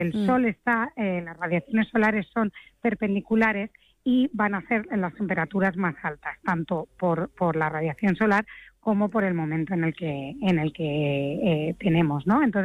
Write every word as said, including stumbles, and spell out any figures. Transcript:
El Mm. sol está, eh, las radiaciones solares son perpendiculares y van a hacer las temperaturas más altas, tanto por, por la radiación solar como por el momento en el que, en el que eh, tenemos, ¿no? Entonces,